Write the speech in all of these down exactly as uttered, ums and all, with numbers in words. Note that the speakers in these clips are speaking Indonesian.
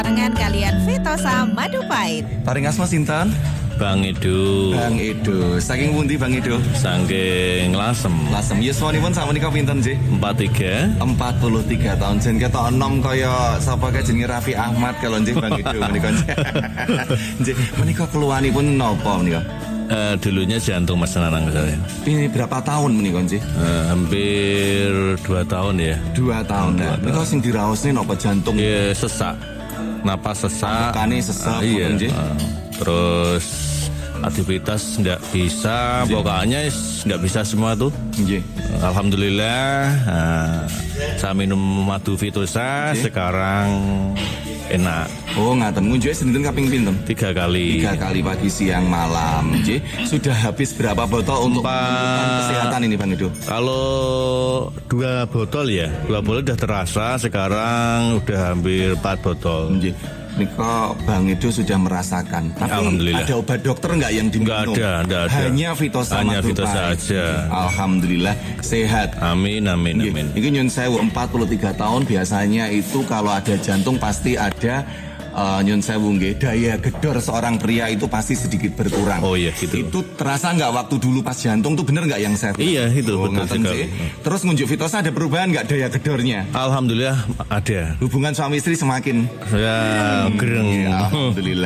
Barengan kalian Vitosa Madu Pahit. Paring asma sinten? Bang Edo. Bang Edo. Saking pundi Bang Edo? Saking Lasem. Lasem. Yuswanipun sakmenika pinten sih? empat puluh tiga. empat puluh tiga tahun. Jen ketok enom kaya sapa kae jenenge Raffi Ahmad kalau nggih Bang Edo menika. Nggih, menika keluhanipun napa menika? Uh, dulunya jantung Mas Nanang saya. Ini berapa tahun menika nggih? Uh, hampir dua tahun ya. Dua tahun. Nah, menika sing diraosne napa jantung? Ya, sesak. Napas sesak. Tekane sesak. Uh, iya. Uh, terus aktivitas nggak bisa, Nggih. Pokoknya nggak bisa semua tuh. Nggih. Alhamdulillah, uh, saya minum madu Vitosa, Nggih. Sekarang enak. Oh ngaten, ngunjuke sinten kaping pinten? Tiga kali. Tiga kali pagi, siang, malam. Nggih. Sudah habis berapa botol untuk menentukan kesehatan ini Bang Edo? Kalau dua botol ya, dua botol udah terasa. Sekarang udah hampir empat botol. Nggih. Niko Bang Edo sudah merasakan. Tapi Alhamdulillah. Ada obat dokter nggak yang diminum? Nggak ada, nggak ada. Hanya Vitosa. Hanya Vitosa aja. Alhamdulillah sehat. Amin, amin, Nggih. amin. Ini nyun sewu empat puluh tiga tahun biasanya itu kalau ada jantung pasti ada uh, nyun sewu nggih, daya gedor seorang pria itu pasti sedikit berkurang. Oh iya gitu. Itu terasa nggak waktu dulu pas jantung tuh bener nggak yang sehat? Iya itu oh, betul sekali. Terus ngunjuk Vitosa ada perubahan nggak daya gedornya? Alhamdulillah ada. Hubungan suami istri semakin ya gereng. Ya, alhamdulillah.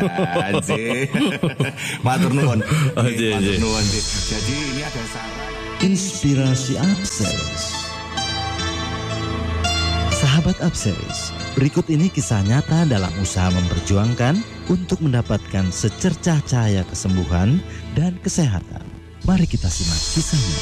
Matur nuwun. Matur nuwun. Jadi ini ada saran inspirasi Apseris. Sahabat Apseris, berikut ini kisah nyata dalam usaha memperjuangkan untuk mendapatkan secercah cahaya kesembuhan dan kesehatan. Mari kita simak kisahnya.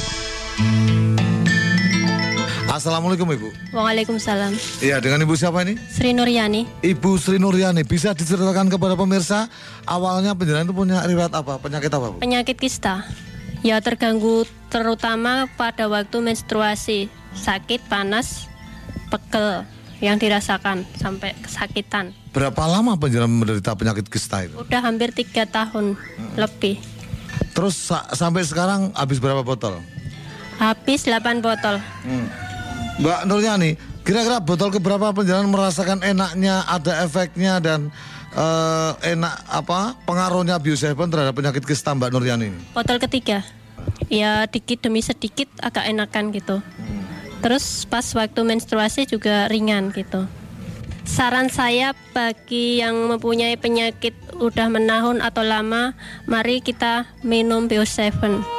Assalamualaikum Ibu. Waalaikumsalam. Iya, dengan Ibu siapa ini? Sri Nuryani. Ibu Sri Nuryani, bisa diceritakan kepada pemirsa awalnya penjenengan itu punya riwayat apa? Penyakit apa Bu? Penyakit kista. Ya terganggu terutama pada waktu menstruasi, sakit, panas, pegel yang dirasakan sampai kesakitan. Berapa lama penjenengan menderita penyakit kista itu? Udah hampir tiga tahun hmm. lebih. Terus sa- sampai sekarang habis berapa botol? Habis delapan botol. Hmm. Mbak Nuryani, kira-kira botol keberapa penjenengan merasakan enaknya, ada efeknya dan uh, enak apa pengaruhnya Bioseven terhadap penyakit kista Mbak Nuryani? Botol ketiga. Ya dikit demi sedikit agak enakan gitu. Hmm. Terus pas waktu menstruasi juga ringan gitu. Saran saya bagi yang mempunyai penyakit udah menahun atau lama, mari kita minum Bioseven.